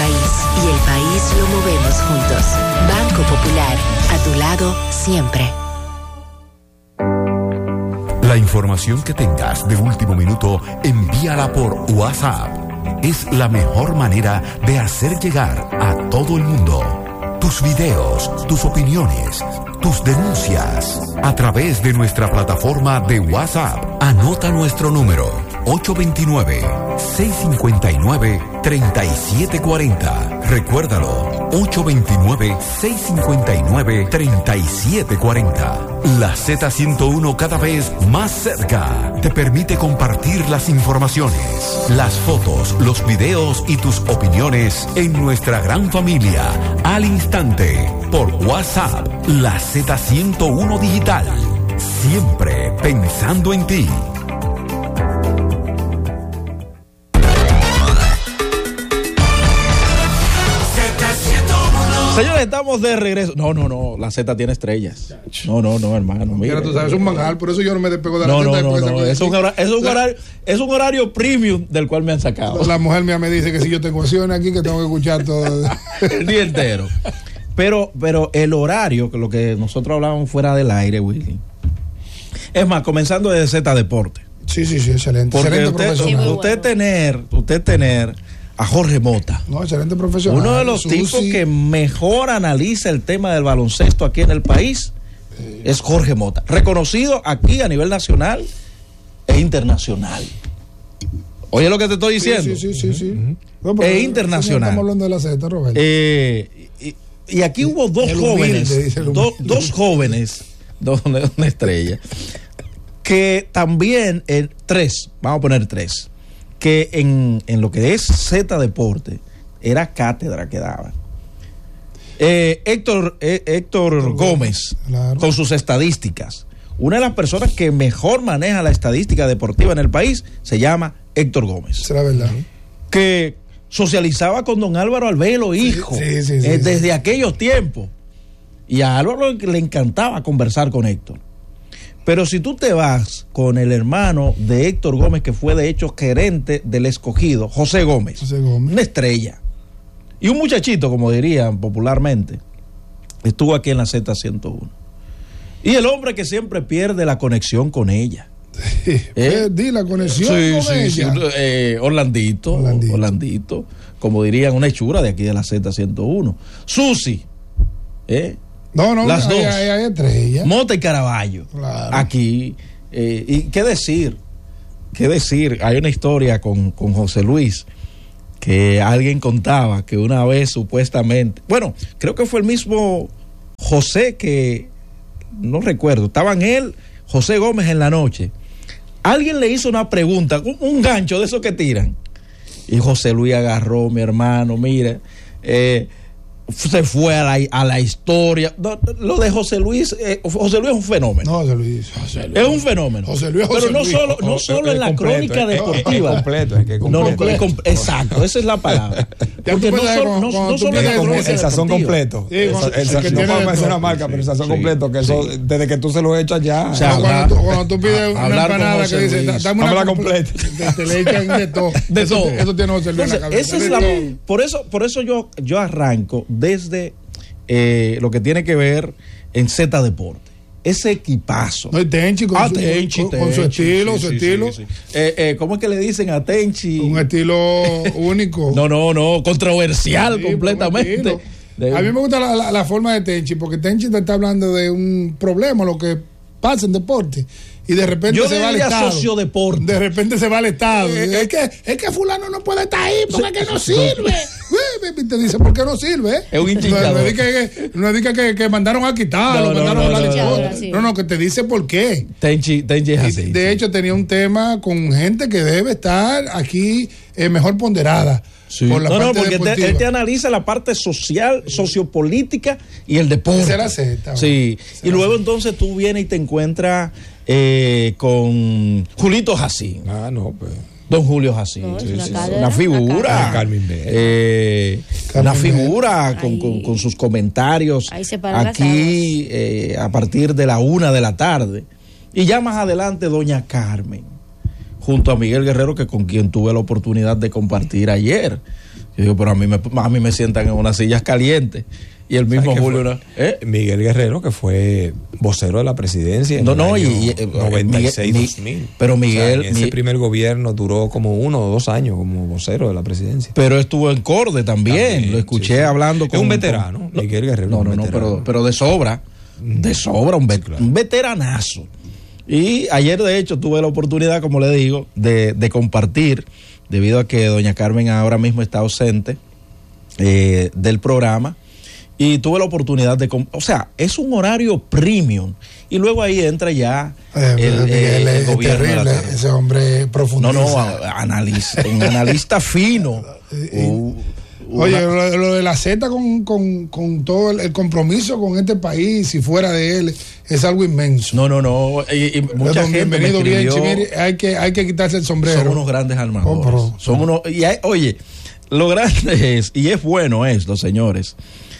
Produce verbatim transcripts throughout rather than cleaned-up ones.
país y el país lo movemos juntos. Banco Popular, a tu lado siempre. La información que tengas de último minuto, envíala por WhatsApp. Es la mejor manera de hacer llegar a todo el mundo tus videos, tus opiniones, tus denuncias a través de nuestra plataforma de WhatsApp. Anota nuestro número ocho dos nueve, seis cinco nueve, tres siete cuatro cero. Recuérdalo, ocho dos nueve, seis cinco nueve, tres siete cuatro cero. La Z ciento uno, cada vez más cerca, te permite compartir las informaciones, las fotos, los videos y tus opiniones en nuestra gran familia al instante por WhatsApp. La Z ciento uno Digital, siempre pensando en ti. Señores, estamos de regreso. No, no, no, la Z tiene estrellas. No, no, no, hermano. Mira, mira tú sabes, es un manjar, por eso yo no me despego de la no, Z. No, no, no, es un, horario, es, un la, horario, es un horario premium del cual me han sacado. La mujer mía me dice que si yo tengo acciones aquí, que tengo que escuchar todo. El día entero. Pero, pero el horario, que lo que nosotros hablábamos fuera del aire, Willy. Es más, comenzando desde Z Deporte. Sí, sí, sí, excelente. Porque excelente usted, profesional. Sí, usted tener, usted tener a Jorge Mota. No, excelente profesional. Uno de los Susi. tipos que mejor analiza el tema del baloncesto aquí en el país sí. es Jorge Mota. Reconocido aquí a nivel nacional e internacional. Oye lo que te estoy diciendo. Sí, sí, sí, sí. sí. Uh-huh. No, e internacional. Estamos hablando de la Z, Roberto. Eh, y, y aquí hubo dos el jóvenes, humilde, do, dos jóvenes, dos, una estrella, que también, eh, tres, vamos a poner tres, que en, en lo que es Z Deporte era cátedra que daban. Eh, Héctor, eh, Héctor Gómez, claro. con sus estadísticas. Una de las personas que mejor maneja la estadística deportiva en el país se llama Héctor Gómez. Será verdad. Que socializaba con don Álvaro Albelo, hijo, sí, sí, sí, eh, sí. desde aquellos tiempos. Y a Álvaro le encantaba conversar con Héctor. Pero si tú te vas con el hermano de Héctor Gómez, que fue de hecho gerente del Escogido, José Gómez, José Gómez. una estrella. Y un muchachito, como dirían popularmente, estuvo aquí en la Z ciento uno. Y el hombre que siempre pierde la conexión con ella. Sí, ¿Eh? Di la conexión sí, con sí, ella. Sí, eh, Orlandito, Orlandito, Orlandito, como dirían, una hechura de aquí de la Z ciento uno. Susi, ¿eh? No, no, las hay, dos. Hay, hay estrella. Mota y Caraballo. Claro. Aquí. Eh, y qué decir, qué decir. Hay una historia con, con José Luis que alguien contaba que una vez supuestamente, bueno, creo que fue el mismo José que, no recuerdo, estaban él, José Gómez en la noche. Alguien le hizo una pregunta, un, un gancho de esos que tiran. Y José Luis agarró, mi hermano, mire, eh, se fue a la, a la historia. Lo de José Luis, eh, José Luis es un fenómeno. No, José Luis. José Luis. Es un fenómeno. José Luis, José Pero no Luis. solo, no Oh, solo es en la completo, crónica es, deportiva. Es completo, es que es completo. No, no, es com- exacto, esa es la palabra. Porque no solo, no, no solo en la crónica el sazón deportiva. completo. Sí, el, cuando, el, el, el que no tiene vamos a hacer la marca, sí, pero el sazón sí, completo, que eso, sí. desde que tú se lo echas ya. O sea, cuando, hablar, tú, cuando tú pides a, una empanada que dice, Luis, dame una completa. completa. Te, te le echan de todo. De eso, todo. Eso tiene José Luis en la cabeza. Esa es la, por eso, por eso yo, yo arranco desde eh, lo que tiene que ver en Z Deporte. Ese equipazo. No, y Tenchi con, ah, su, Tenchi, con, Tenchi, con su estilo, sí, su sí, estilo. Sí, sí. Eh, eh, ¿Cómo es que le dicen a Tenchi? Un estilo único. No, no, no, controversial Sí, completamente. De... A mí me gusta la, la, la forma de Tenchi, porque Tenchi te está hablando de un problema, lo que pasa en deporte. Y de repente yo se va al estado. Sociodeporte. De repente se va al estado. Eh, es, que, es que fulano no puede estar ahí porque es que no sirve. Y te dice, ¿por qué no sirve? Es un indicador. No, no diga que, no diga que, que mandaron a quitar, no, no, mandaron no, a la no, no, no, no, no, que te dice por qué. Tenchi, Tenchi es así. Y de sí. hecho, tenía un tema con gente que debe estar aquí eh, mejor ponderada. Sí. Por la no, parte no, porque deportiva. te, él te analiza la parte social, sociopolítica y el deporte. Esa era Z. Sí, y luego entonces tú vienes y te encuentras eh, con Julito Jacín. Ah, no, pues. Don Julio Jacín. No, sí, una, sí, cadera, una figura. una Carmen Bell. Eh, Carmen una figura con, Ahí, con, con sus comentarios ahí se paran las aquí eh, a partir de la una de la tarde. Y ya más adelante, doña Carmen, junto a Miguel Guerrero, que con quien tuve la oportunidad de compartir ayer. Yo digo, pero a mí me, a mí me sientan en unas sillas calientes. Y el mismo Julio, ¿no? ¿Eh? Miguel Guerrero, que fue vocero de la presidencia en no, el no, año y, y, noventa y seis dos mil. Pero Miguel, o sea, ese Miguel, primer gobierno duró como uno o dos años como vocero de la presidencia. Pero estuvo en Corde también, también lo escuché sí, sí. hablando con es un veterano, con, Miguel Guerrero. No, no, no, pero, pero de sobra, de sobra, un, vet, sí, claro. un veteranazo. Y ayer, de hecho, tuve la oportunidad, como le digo, de, de compartir, debido a que doña Carmen ahora mismo está ausente eh, del programa. Y tuve la oportunidad de... O sea, es un horario premium. Y luego ahí entra ya eh, el, Miguel, el, el gobierno. Terrible, ese hombre profundiza. No, no, analista, un analista fino. uh, Oye, lo, lo de la Z con, con, con todo el, el compromiso con este país, si fuera de él, es algo inmenso. No, no, no. Y, y mucha gente bienvenido, bien, Chimiri, hay que, hay que quitarse el sombrero. Son unos grandes armadores. Oh, pero, son unos... Y hay, oye, lo grande es, y es bueno esto, señores,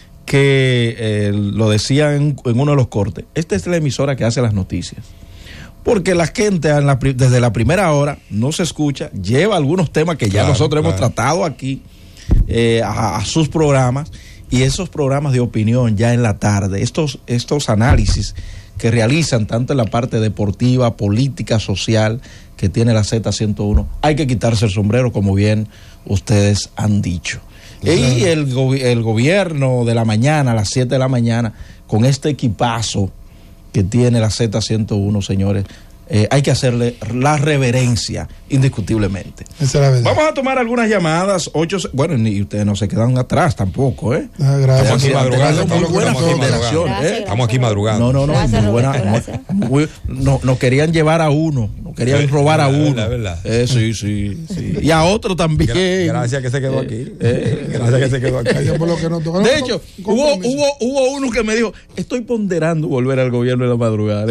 que eh, lo decía en, en uno de los cortes, esta es la emisora que hace las noticias, porque la gente en la, desde la primera hora no se escucha, lleva algunos temas que ya claro, nosotros claro. hemos tratado aquí eh, a, a sus programas, y esos programas de opinión ya en la tarde, estos, estos análisis que realizan tanto en la parte deportiva, política, social que tiene la Z ciento uno, hay que quitarse el sombrero, como bien ustedes han dicho. Y el, el gobierno de la mañana, a las siete de la mañana, con este equipazo que tiene la Z ciento uno, señores, eh, hay que hacerle la reverencia, indiscutiblemente. Esa es la Vamos a tomar algunas llamadas. Ocho, bueno, ni ustedes no se quedan atrás tampoco, ¿eh? Ah, gracias. Estamos aquí madrugando. Muy buena generación, ¿eh? Estamos aquí madrugando. No, no, no. Gracias, muy buena, Roberto, muy, no, no querían llevar a uno, no querían robar a uno. Verdad, verdad. Eh, sí, sí, sí. Y a otro también. Gracias que se quedó aquí. Eh, Gracias que se quedó aquí. Por lo que no toca. De hecho, hubo, hubo, hubo uno que me dijo, estoy ponderando volver al gobierno de la madrugada.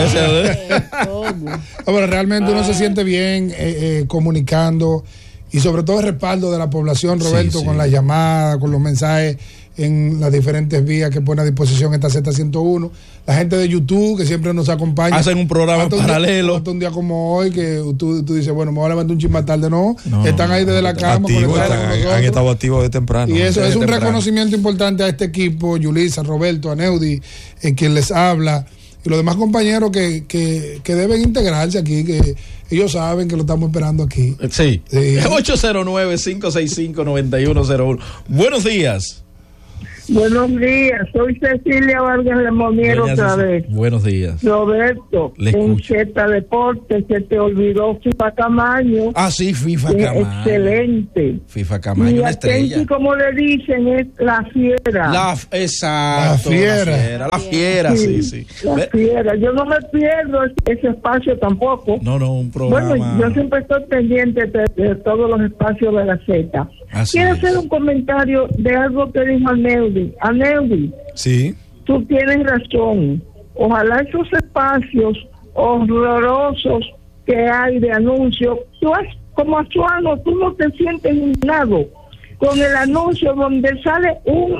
Ah. Bueno, realmente uno se siente bien eh, eh, comunicando, y sobre todo el respaldo de la población, Roberto, sí, sí. con las llamadas, con los mensajes en las diferentes vías que pone a disposición esta Z ciento uno. La gente de YouTube que siempre nos acompaña. Hacen un programa hasta paralelo. Un día, un día como hoy que tú, tú dices, bueno, me voy a levantar un chin más tarde. No, no están ahí desde la cama. Activo, están, han, han estado activos de temprano. Y eso es un temprano. reconocimiento importante a este equipo, Yulisa, Roberto, Aneudi, en quien les habla, y los demás compañeros que, que, que deben integrarse aquí, que ellos saben que lo estamos esperando aquí. Sí. sí. ocho cero nueve, cinco seis cinco, nueve uno cero uno. Buenos días. Buenos días, soy Cecilia Vargas de Moniero otra vez. Buenos días. Roberto, en Z Deportes se te olvidó FIFA Camaño. Ah, sí, FIFA Camaño. Excelente. FIFA Camaño, y una estrella. Y como le dicen, es la fiera. La, exacto, la fiera. La fiera, la fiera sí, sí. sí. La fiera. Yo no me pierdo ese espacio tampoco. No, no, un programa. Bueno, yo siempre estoy pendiente de, de todos los espacios de la Z. Así Quiero es. hacer un comentario de algo que dijo Aneudi. Aneudi, sí. tú tienes razón. Ojalá esos espacios horrorosos que hay de anuncios, tú has, como azuano, tú no te sientes indignado con el anuncio donde sale un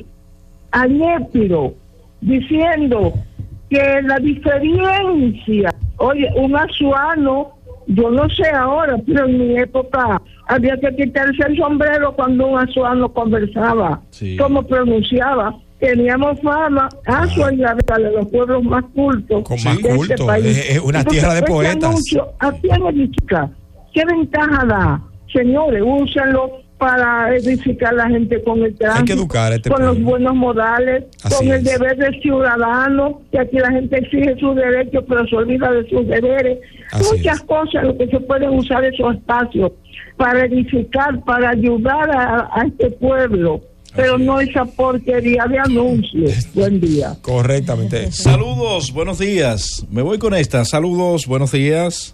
añépiro diciendo que la diferencia, oye, un azuano, yo no sé ahora, pero en mi época había que quitarse el sombrero cuando un azuano conversaba, sí. como pronunciaba. Teníamos fama, Azua y la de los pueblos más cultos. Con más de culto, este país. es una tierra de este poetas. Anuncio, ¿a quién edifica? ¿Qué ventaja da? Señores, úsenlo para edificar a la gente con el tránsito, hay que educar a este con pueblo. Los buenos modales, Así con el es. deber de ciudadano, que aquí la gente exige sus derechos, pero se olvida de sus deberes. Así Muchas es. cosas lo que se pueden usar esos espacios para edificar, para ayudar a, a este pueblo. Pero no esa porquería de anuncios. Buen día. Correctamente. Saludos, buenos días. Me voy con esta. Saludos, buenos días.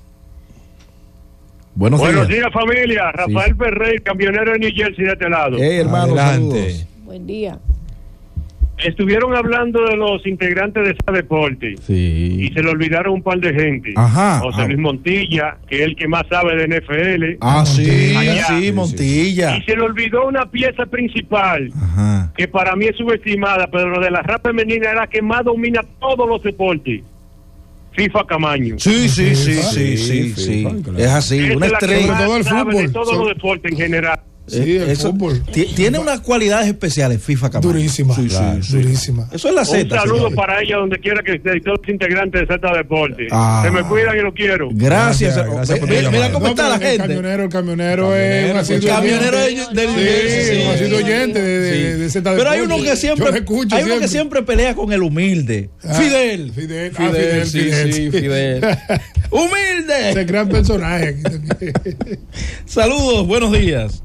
Buenos, buenos días. días, familia. Rafael sí. Ferrer, camionero de New Jersey de este lado. Hey, hermano, adelante. saludos. Buen día. Estuvieron hablando de los integrantes de ese deporte. Sí. Y se le olvidaron un par de gente. Ajá. José ah. Luis Montilla, que es el que más sabe de N F L. Ah, sí, Allá. sí, Montilla. Y se le olvidó una pieza principal, Ajá. que para mí es subestimada, pero lo de la rap femenina es la que más domina todos los deportes. FIFA Camaño. Sí, sí, sí, sí, sí, sí. sí. Es así, Esa una es la que estrella. más todo el sabe fútbol. de todos Son... los deportes en general. Sí, el Eso, fútbol. Tiene unas cualidades especiales FIFA Camacho. Durísima, sí, claro, sí, durísima. Eso es la Z. Un saludo señores. para ella donde quiera que esté, y todos los integrantes de Z Deporte. Ah. Se me cuidan y lo quiero. Gracias. Gracias, gracias por tu mira, mira llamada. cómo No, está pero la el gente. camionero, el camionero es un asiduo El camionero oyente. de- del- Sí, sí, un asiduo sí. oyente de, de, Sí. de Z Pero hay Deporte. uno que siempre, Yo lo escucho hay uno que siempre pelea con el humilde. Ah, Fidel. Fidel, ah, Fidel, sí, Fidel, sí, sí. Fidel. Humilde. Se crean personajes aquí también. Saludos, buenos días.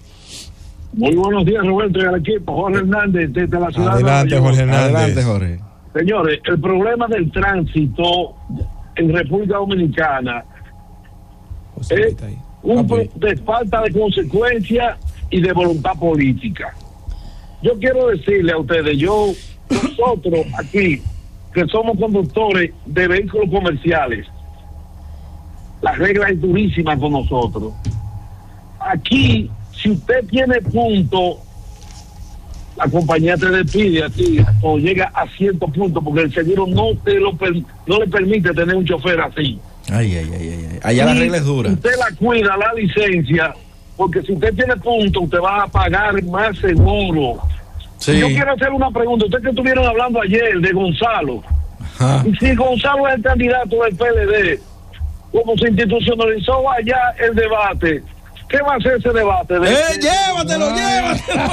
Muy buenos días, Roberto, y al equipo. Jorge Hernández, desde la ciudad Adelante, de Nueva York. Jorge Hernández. Adelante, Jorge. Señores, el problema del tránsito en República Dominicana José, es está ahí. un Ah, pues. pro- de falta de consecuencia y de voluntad política. Yo quiero decirle a ustedes, yo, nosotros aquí, que somos conductores de vehículos comerciales, la regla es durísima con nosotros. Aquí, si usted tiene punto, la compañía te despide a ti o llega a ciertos puntos porque el seguro no te lo per- no le permite tener un chofer así. Ay, ay, ay, ay, ay. Allá la Y regla es dura. Usted la cuida, la licencia, porque si usted tiene punto, usted va a pagar más seguro. Sí. Yo quiero hacer una pregunta. Ustedes que estuvieron hablando ayer de Gonzalo, Ajá. y si Gonzalo es el candidato del P L D, como se institucionalizó allá el debate, ¿qué va a hacer ese debate? De- ¡Eh, llévatelo, llévatelo!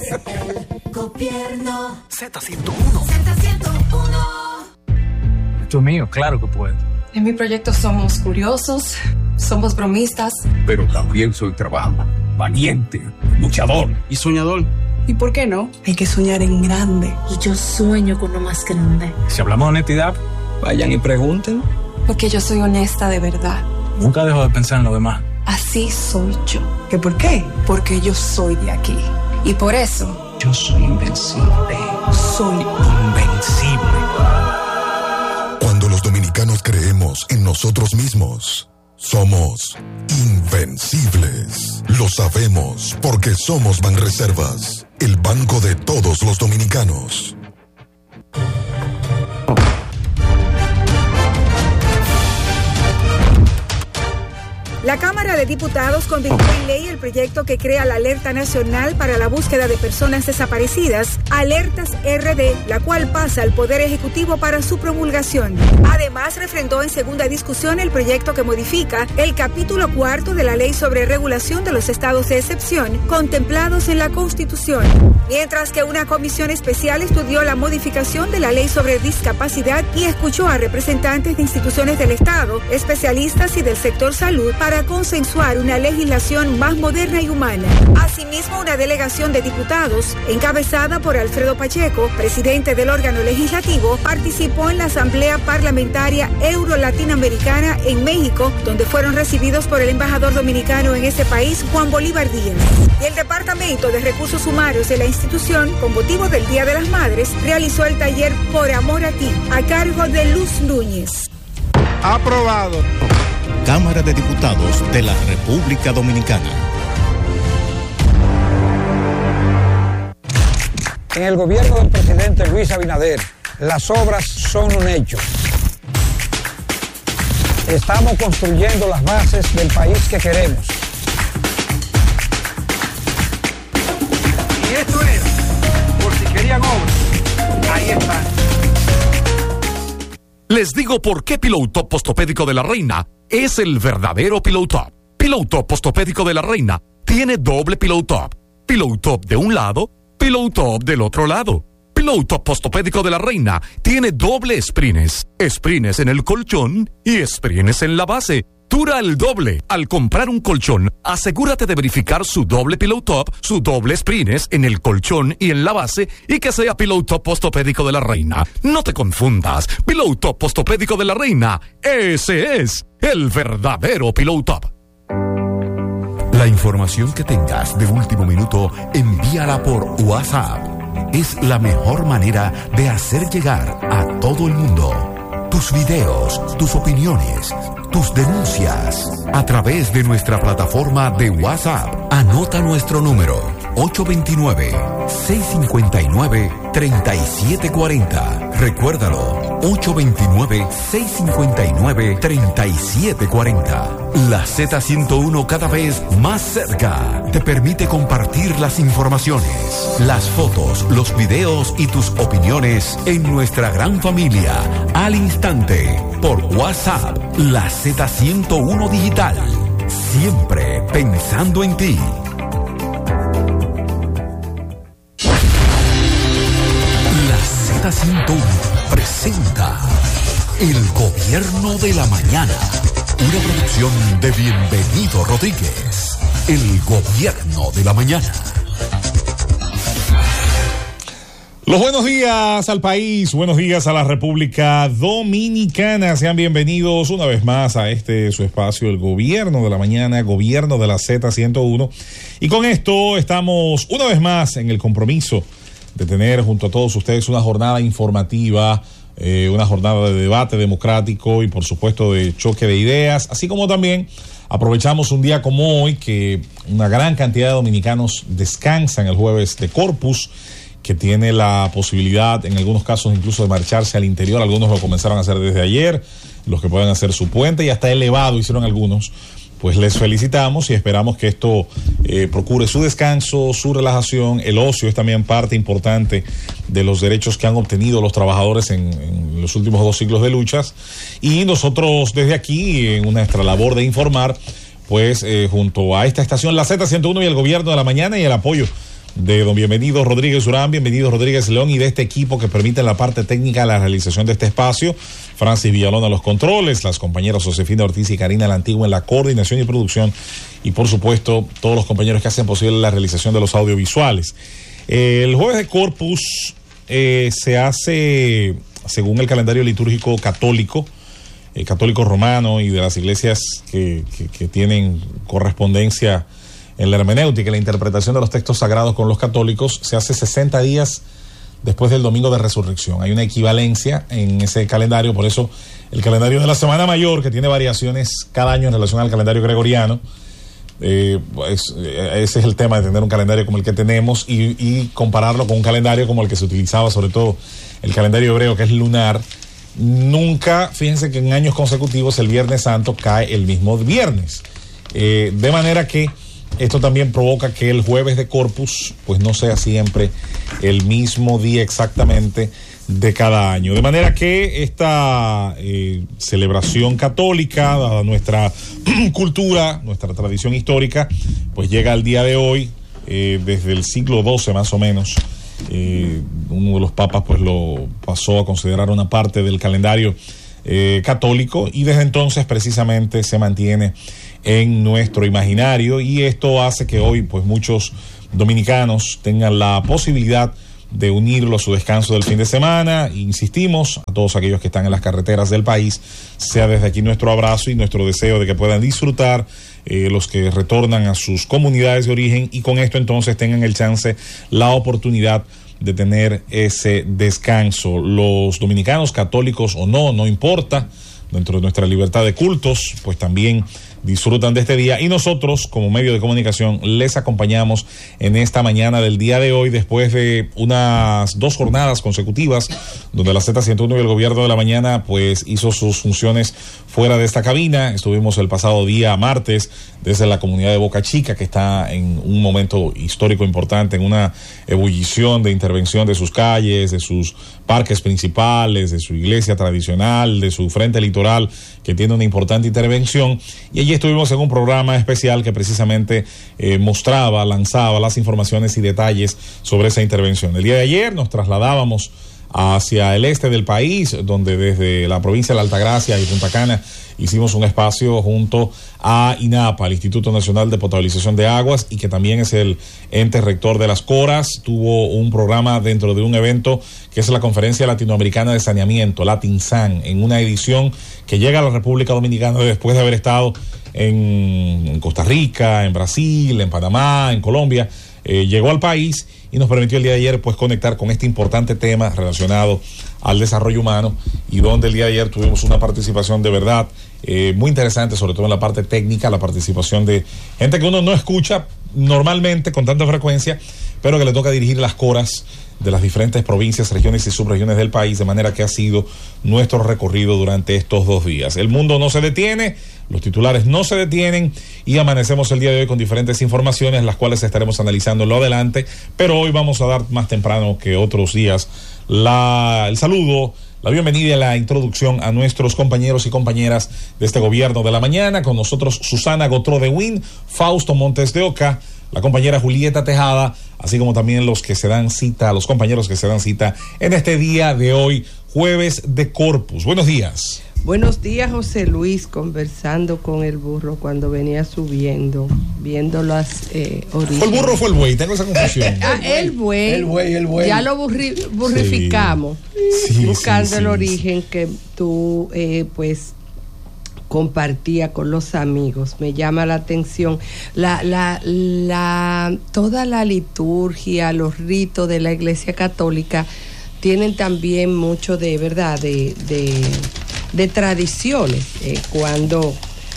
Gobierno Z ciento uno. Z ciento uno. Esto es mío, claro que puedo. En mi proyecto somos curiosos, somos bromistas. Pero también soy trabajador, valiente, luchador y soñador. ¿Y por qué no? Hay que soñar en grande. Y yo sueño con lo más grande. Si hablamos de honestidad, vayan y pregunten. Porque yo soy honesta de verdad. Nunca dejo de pensar en lo demás. Así soy yo. ¿Que por qué? Porque yo soy de aquí. Y por eso Yo soy invencible. soy Invencible. Cuando los dominicanos creemos en nosotros mismos, somos invencibles. Lo sabemos porque somos Banreservas, el banco de todos los dominicanos. La Cámara de Diputados convirtió en ley el proyecto que crea la Alerta Nacional para la Búsqueda de Personas Desaparecidas, Alertas R D, la cual pasa al Poder Ejecutivo para su promulgación. Además, refrendó en segunda discusión el proyecto que modifica el capítulo cuarto de la Ley sobre Regulación de los Estados de Excepción, contemplados en la Constitución. Mientras que una comisión especial estudió la modificación de la Ley sobre Discapacidad y escuchó a representantes de instituciones del Estado, especialistas y del sector salud para para consensuar una legislación más moderna y humana. Asimismo, una delegación de diputados, encabezada por Alfredo Pacheco, presidente del órgano legislativo, participó en la Asamblea Parlamentaria Euro-Latinoamericana en México, donde fueron recibidos por el embajador dominicano en ese país, Juan Bolívar Díaz. Y el Departamento de Recursos Humanos de la institución, con motivo del Día de las Madres, realizó el taller Por Amor a Ti, a cargo de Luz Núñez. Aprobado. Cámara de Diputados de la República Dominicana. En el gobierno del presidente Luis Abinader, las obras son un hecho. Estamos construyendo las bases del país que queremos. Y esto era, por si querían obras, ahí están. Les digo por qué Pillow Top Postopédico de la Reina es el verdadero Pillow Top. Pillow Top Postopédico de la Reina tiene doble Pillow Top. Pillow Top de un lado, Pillow Top del otro lado. Pillow Top Postopédico de la Reina tiene doble sprines. Sprines en el colchón y sprines en la base. Dura el doble. Al comprar un colchón, asegúrate de verificar su doble Pillow Top, su doble sprines en el colchón y en la base y que sea Pillow Top Postopédico de la Reina. No te confundas. Pillow Top Postopédico de la Reina, ese es el verdadero Pillow Top. La información que tengas de último minuto, envíala por WhatsApp. Es la mejor manera de hacer llegar a todo el mundo tus videos, tus opiniones, tus denuncias a través de nuestra plataforma de WhatsApp. Anota nuestro número ocho dos nueve, seis cinco nueve, tres siete cuatro cero. Recuérdalo, ocho dos nueve, seis cinco nueve, tres siete cuatro cero. La Z ciento uno, cada vez más cerca, te permite compartir las informaciones, las fotos, los videos y tus opiniones en nuestra gran familia al instante por WhatsApp. La Z ciento uno Digital, siempre pensando en ti. La Z ciento uno presenta El Gobierno de la Mañana, una producción de Bienvenido Rodríguez. El Gobierno de la Mañana. Los buenos días al país, buenos días a la República Dominicana. Sean bienvenidos una vez más a este su espacio, El Gobierno de la Mañana, Gobierno de la Z ciento uno. Y con esto estamos una vez más en el compromiso de tener junto a todos ustedes una jornada informativa, eh, una jornada de debate democrático y por supuesto de choque de ideas, así como también aprovechamos un día como hoy que una gran cantidad de dominicanos descansan el jueves de Corpus, que tiene la posibilidad en algunos casos incluso de marcharse al interior. Algunos lo comenzaron a hacer desde ayer, los que pueden hacer su puente y hasta elevado hicieron algunos. Pues les felicitamos y esperamos que esto eh, procure su descanso, su relajación. El ocio es también parte importante de los derechos que han obtenido los trabajadores en, en los últimos dos siglos de luchas. Y nosotros desde aquí, en nuestra labor de informar, pues eh, junto a esta estación, la Z ciento uno y el Gobierno de la Mañana y el apoyo de don Bienvenido Rodríguez Urán, Bienvenido Rodríguez León y de este equipo que permite la parte técnica, la realización de este espacio, Francis Villalón a los controles, las compañeras Josefina Ortiz y Karina La Antigua en la coordinación y producción y por supuesto todos los compañeros que hacen posible la realización de los audiovisuales. Eh, el jueves de Corpus eh, se hace según el calendario litúrgico católico, eh, católico romano y de las iglesias que, que, que tienen correspondencia en la hermenéutica y la interpretación de los textos sagrados con los católicos, se hace sesenta días después del domingo de resurrección. Hay una equivalencia en ese calendario, por eso el calendario de la Semana Mayor, que tiene variaciones cada año en relación al calendario gregoriano, eh, pues, ese es el tema de tener un calendario como el que tenemos y, y compararlo con un calendario como el que se utilizaba, sobre todo el calendario hebreo, que es lunar. Nunca, fíjense que en años consecutivos el Viernes Santo cae el mismo viernes, eh, de manera que esto también provoca que el jueves de Corpus pues no sea siempre el mismo día exactamente de cada año. De manera que esta eh, celebración católica, dada nuestra cultura, nuestra tradición histórica, pues llega al día de hoy, eh, desde el siglo doce más o menos. Eh, uno de los papas pues lo pasó a considerar una parte del calendario eh, católico y desde entonces precisamente se mantiene en nuestro imaginario y esto hace que hoy pues muchos dominicanos tengan la posibilidad de unirlo a su descanso del fin de semana. Insistimos a todos aquellos que están en las carreteras del país, sea desde aquí nuestro abrazo y nuestro deseo de que puedan disfrutar, eh, los que retornan a sus comunidades de origen y con esto entonces tengan el chance, la oportunidad de tener ese descanso. Los dominicanos católicos o no, no importa, dentro de nuestra libertad de cultos, pues también disfrutan de este día y nosotros como medio de comunicación les acompañamos en esta mañana del día de hoy después de unas dos jornadas consecutivas donde la Z ciento uno y el Gobierno de la Mañana pues hizo sus funciones fuera de esta cabina. Estuvimos el pasado día martes desde la comunidad de Boca Chica, que está en un momento histórico importante, en una ebullición de intervención de sus calles, de sus parques principales, de su iglesia tradicional, de su frente litoral, que tiene una importante intervención. Y allí estuvimos en un programa especial que precisamente eh, mostraba, lanzaba las informaciones y detalles sobre esa intervención. El día de ayer nos trasladábamos hacia el este del país, donde desde la provincia de la Altagracia y Punta Cana hicimos un espacio junto a INAPA, el Instituto Nacional de Potabilización de Aguas, y que también es el ente rector de las Coras. Tuvo un programa dentro de un evento que es la Conferencia Latinoamericana de Saneamiento, LatinSan, en una edición que llega a la República Dominicana después de haber estado en Costa Rica, en Brasil, en Panamá, en Colombia. Eh, llegó al país y nos permitió el día de ayer pues conectar con este importante tema relacionado al desarrollo humano, y donde el día de ayer tuvimos una participación de verdad eh, muy interesante, sobre todo en la parte técnica, la participación de gente que uno no escucha normalmente con tanta frecuencia, pero que le toca dirigir las coras de las diferentes provincias, regiones y subregiones del país, de manera que ha sido nuestro recorrido durante estos dos días. El mundo no se detiene, los titulares no se detienen y amanecemos el día de hoy con diferentes informaciones, las cuales estaremos analizando en lo adelante, pero hoy vamos a dar más temprano que otros días la, el saludo, la bienvenida y la introducción a nuestros compañeros y compañeras de este gobierno de la mañana. Con nosotros Susana Gotró de Win, Fausto Montes de Oca, la compañera Julieta Tejada, así como también los que se dan cita, los compañeros que se dan cita en este día de hoy, jueves de Corpus. Buenos días. Buenos días, José Luis, conversando con el burro cuando venía subiendo, viendo las eh, orígenes. ¿Fue el burro o fue el buey? Tengo esa confusión. Ah, el buey. El buey, el buey. Ya lo burri, burrificamos, sí, buscando sí, sí, el sí, origen que tú, eh, pues, compartía con los amigos. Me llama la atención la, la, la, toda la liturgia, los ritos de la Iglesia Católica tienen también mucho de verdad, de, de, de tradiciones. Eh, cuando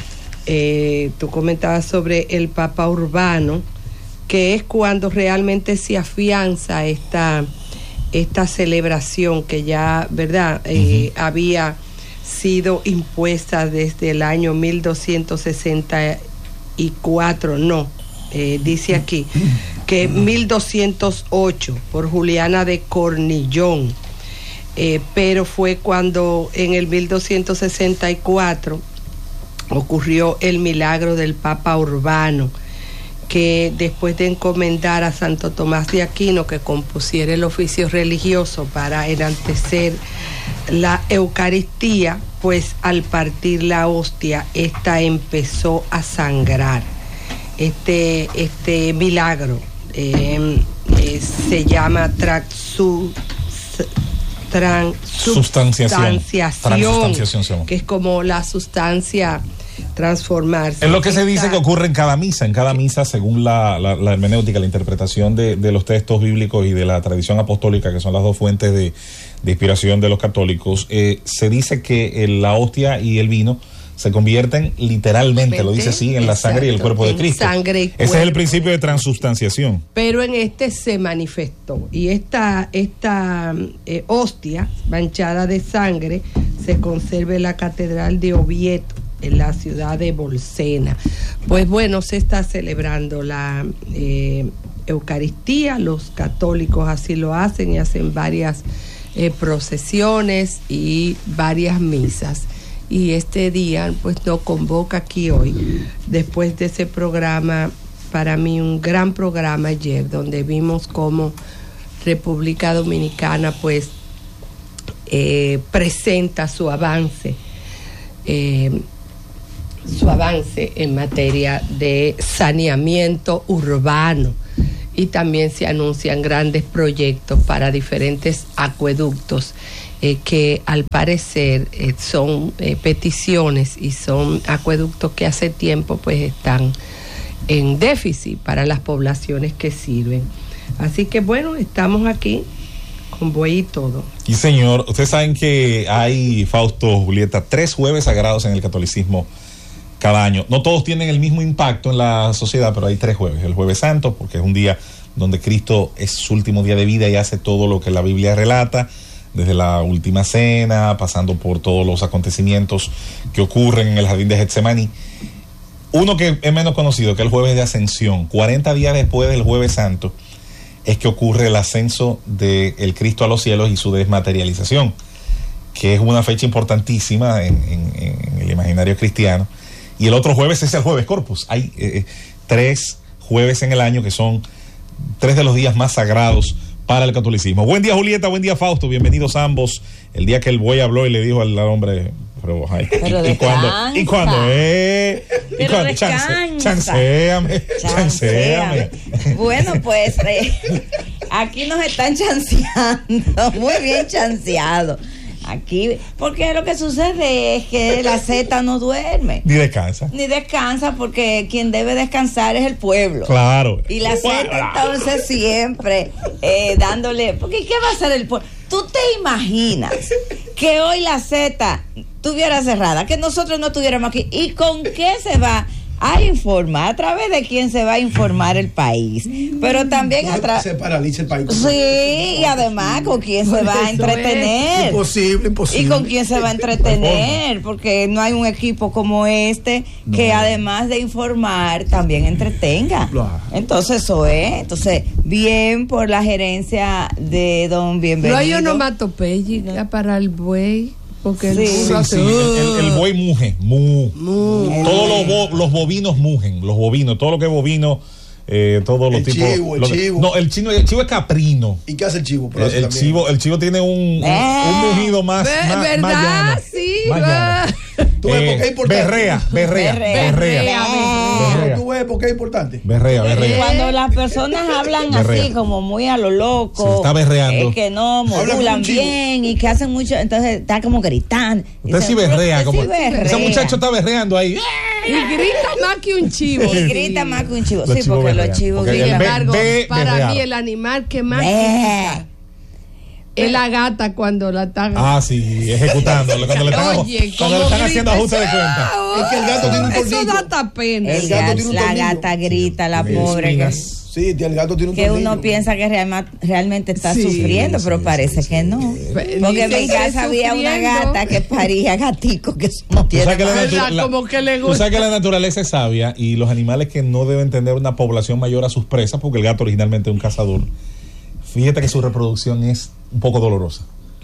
eh, tú comentabas sobre el Papa Urbano, que es cuando realmente se afianza esta, esta celebración que ya, ¿verdad? Eh, uh-huh. había sido impuesta desde el año mil doscientos sesenta y cuatro, no, eh, dice aquí que mil doscientos ocho por Juliana de Cornillón, eh, pero fue cuando en el mil doscientos sesenta y cuatro ocurrió el milagro del Papa Urbano, que después de encomendar a Santo Tomás de Aquino que compusiera el oficio religioso para enaltecer la Eucaristía, pues al partir la hostia, esta empezó a sangrar. Este, este milagro eh, eh, se llama traxu, transubstanciación, transubstanciación, que es como la sustancia transformarse. Es lo que se dice que ocurre en cada misa, en cada misa según la, la, la hermenéutica, la interpretación de, de los textos bíblicos y de la tradición apostólica, que son las dos fuentes de, de inspiración de los católicos. Eh, se dice que el, la hostia y el vino se convierten literalmente, lo dice así, en exacto, la sangre y el cuerpo de Cristo. Sangre y cuerpo. Ese es el principio de transubstanciación. Pero en este se manifestó, y esta, esta eh, hostia manchada de sangre se conserva en la Catedral de Oviedo, en la ciudad de Bolsena. Pues bueno, se está celebrando la eh, Eucaristía, los católicos así lo hacen y hacen varias eh, procesiones y varias misas. Y este día pues nos convoca aquí hoy, después de ese programa, para mí un gran programa ayer, donde vimos cómo República Dominicana pues eh, presenta su avance eh, su avance en materia de saneamiento urbano, y también se anuncian grandes proyectos para diferentes acueductos eh, que al parecer eh, son eh, peticiones y son acueductos que hace tiempo pues están en déficit para las poblaciones que sirven. Así que bueno, estamos aquí con buey y todo. Y señor, ustedes saben que hay, Fausto, Julieta, tres jueves sagrados en el catolicismo cada año. No todos tienen el mismo impacto en la sociedad, pero hay tres jueves. El Jueves Santo, porque es un día donde Cristo es su último día de vida y hace todo lo que la Biblia relata, desde la última cena, pasando por todos los acontecimientos que ocurren en el jardín de Getsemaní. Uno que es menos conocido, que es el Jueves de Ascensión. cuarenta días después del Jueves Santo es que ocurre el ascenso del Cristo a los cielos y su desmaterialización, que es una fecha importantísima en, en, en el imaginario cristiano. Y el otro jueves es el Jueves Corpus. Hay eh, tres jueves en el año que son tres de los días más sagrados para el catolicismo. Buen día, Julieta, buen día, Fausto, bienvenidos ambos. El día que el buey habló y le dijo al hombre, pero, ay, pero y, y cuando, y cuando, eh, y cuando, chance, chanceame, chanceame. Bueno, pues eh, aquí nos están chanceando, muy bien chanceado. Aquí, porque lo que sucede es que la Z no duerme. Ni descansa. Ni descansa, porque quien debe descansar es el pueblo. Claro. Y la Z entonces siempre eh, dándole, porque ¿qué va a hacer el pueblo? ¿Tú te imaginas que hoy la Z estuviera cerrada, que nosotros no estuviéramos aquí? ¿Y con qué se va a informar. ¿A través de quién se va a informar el país? Pero también a través... Se paraliza el país. Sí, y además con quién se va a entretener. Imposible, imposible. Y con quién se va a entretener, porque no hay un equipo como este que no. además de informar, también entretenga. Entonces eso es. Entonces, bien por la gerencia de don Bienvenido. No hay onomatopeya para el buey. Porque sí, el, sí, sí. el, el, el buey muge, mu. mu. Todos los, bo, los bovinos mugen, los bovinos, todo lo que es bovino, eh, todos los el tipos. Chivo, el lo, chivo. No, el chivo, el chivo es caprino. ¿Y qué hace el chivo? El, el chivo, el chivo tiene un, eh, un, un mugido más, ¿verdad? más, más llano. Sí, más llano. ¿Tú ves por qué es importante? Berrea, berrea, berrea. berrea, berrea. ¿Tú ves por qué es importante? Berrea, berrea. Cuando las personas hablan berrea. así, como muy a lo loco, se está berreando. Eh, que no modulan bien y que hacen mucho, entonces está como gritando. Usted sí berrea, como sí berrea. Ese muchacho está berreando ahí. Y grita más que un chivo. Y grita más que un chivo. Los sí, chivos porque berrean. los chivos Sin embargo, be, para berrear. mí el animal que más grita es la gata cuando la están ah sí ejecutando cuando le están, Oye, cuando le están haciendo ajuste de cuenta. Es que el gato tiene un tornillo. Eso da hasta pena. El gato tiene un la gata grita, la pobre que, sí, el gato tiene un que tornillo. uno piensa que real, realmente está sí, sufriendo, pero sí, parece sí, que sí, no. sí. Porque en mi casa había una gata que paría gaticos que no tiene. Como que le gusta. Tú sabes que la naturaleza es sabia y los animales que no deben tener una población mayor a sus presas, porque el gato originalmente es un cazador. Fíjate que su reproducción es un poco dolorosa.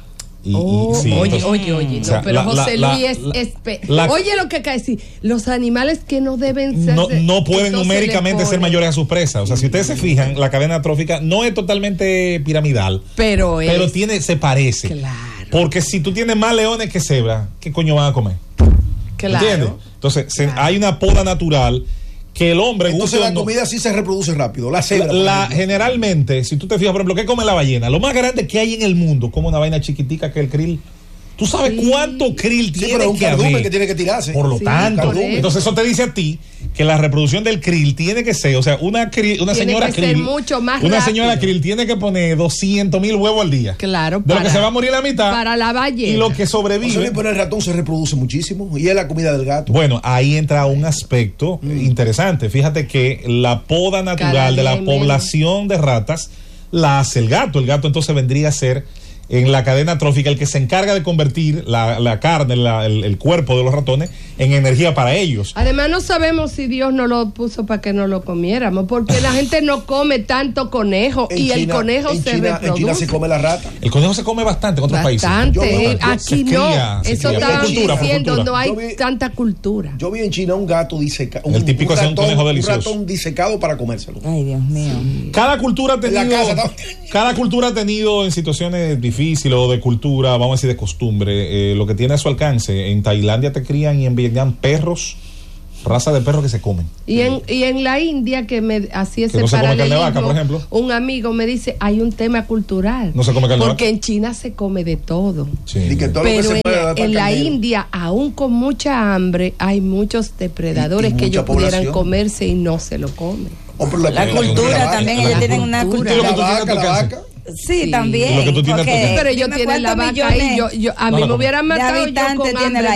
Y, oh, y, sí, oye, entonces, oye, oye, no, o sea, pero la, José la, Luis la, es, es la, oye lo que acaba de decir, los animales que no deben ser no, no pueden numéricamente ser pone. mayores a sus presas. O sea, si ustedes se fijan, la cadena trófica no es totalmente piramidal, pero, pero es, tiene, se parece. Claro. Porque si tú tienes más leones que cebras, ¿qué coño van a comer? Claro. ¿Entiendes? Entonces, se, claro. hay una poda natural que el hombre entonces gusta la no, comida sí se reproduce rápido la cebra la, la, generalmente si tú te fijas por ejemplo ¿qué come la ballena? Lo más grande que hay en el mundo como una vaina chiquitica que es el krill. ¿Tú sabes sí. cuánto krill sí, tiene pero es un que haber? que tiene que tirarse. Por lo sí, tanto, entonces eso te dice a ti que la reproducción del krill tiene que ser, o sea, una krill, una tiene señora que krill, ser mucho más una rápido. señora krill tiene que poner doscientos mil huevos al día. Claro, de para, lo que se va a morir la mitad. Para la ballena. Y lo que sobrevive. Pero el ratón se reproduce muchísimo y es la comida del gato. Bueno, ahí entra un aspecto mm. interesante. Fíjate que la poda natural Cada de la población de ratas la hace el gato. El gato entonces vendría a ser en la cadena trófica el que se encarga de convertir la, la carne, la, el, el cuerpo de los ratones en energía para ellos. Además no sabemos si Dios nos lo puso para que no lo comiéramos, porque la gente no come tanto conejo en y China, el conejo se China, reproduce. En China se come la rata. El conejo se come bastante en otros bastante. países. Bastante. Aquí no. Cría, eso estaba diciendo, cultura. no hay vi, tanta cultura. Yo vi en China un gato disecado. El típico un, ratón, un conejo delicioso. Un ratón disecado para comérselo. Ay, Dios mío. Cada cultura ha tenido, casa, cada cultura ha tenido en situaciones difíciles o de cultura, vamos a decir de costumbre, eh, lo que tiene a su alcance. En Tailandia te crían y en Vietnam perros, raza de perros que se comen. Y en, y en la India, que me así ese no paralelismo, vaca, por ejemplo. Un amigo me dice, hay un tema cultural. No se come carne porque vaca. en China se come de todo. Sí. Y que todo Pero lo que se en, en la candela. India, aún con mucha hambre, hay muchos depredadores y, y que ellos población. pudieran comerse y no se lo comen. Oh, la, la, la cultura la, también, ellos tienen una cultura. La vaca, la vaca. Sí, sí, también. Lo que tú tienes pero ellos tienen la vaca ahí. Yo, yo, a mí no, me hubieran matado yo con hambre.